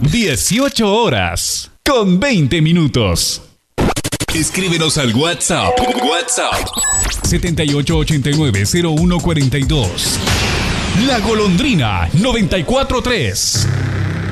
18 horas con 20 minutos. Escríbenos al WhatsApp 7889-0142. La Golondrina 943.